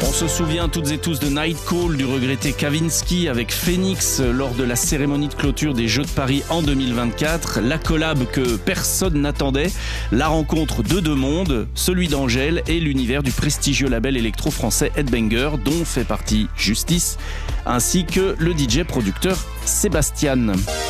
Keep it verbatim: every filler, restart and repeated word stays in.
On se souvient toutes et tous de Night Call du regretté Kavinsky avec Phoenix lors de la cérémonie de clôture des Jeux de Paris en deux mille vingt-quatre. La collab que personne n'attendait, la rencontre de deux mondes, celui d'Angèle et l'univers du prestigieux label électro-français Headbanger dont fait partie Justice, ainsi que le D J producteur Sébastien.